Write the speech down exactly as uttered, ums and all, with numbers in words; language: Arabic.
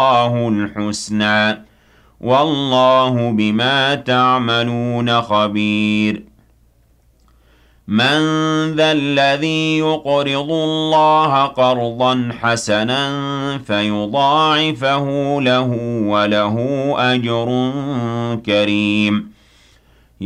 الله الحسنى والله بما تعملون خبير من ذا الذي يقرض الله قرضا حسنا فيضاعفه له وله أجر كريم